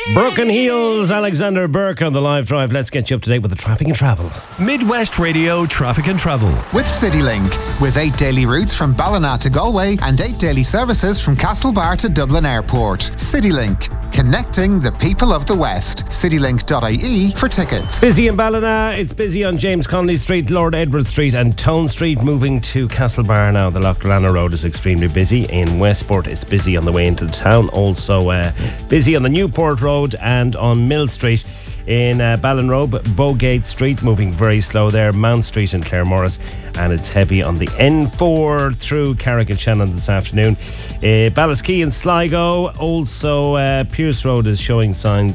Broken Heels, Alexander Burke on the live drive. Let's get you up to date with the traffic and travel. Midwest Radio Traffic and Travel. With CityLink. With 8 daily routes from Ballina to Galway and 8 daily services from Castlebar to Dublin Airport. CityLink. Connecting the people of the West. Citylink.ie for tickets. Busy in Ballina. It's busy on James Connolly Street, Lord Edward Street and Tone Street. Moving to Castlebar now. The Loughlana Road is extremely busy. In Westport, it's busy on the way into the town. Also busy on the Newport Road and on Mill Street. In Ballinrobe, Bowgate Street, moving very slow there. Mount Street and Claremorris, and it's heavy on the N4 through Carrick-on-Shannon this afternoon. Ballyskey and Sligo, also Pierce Road is showing signs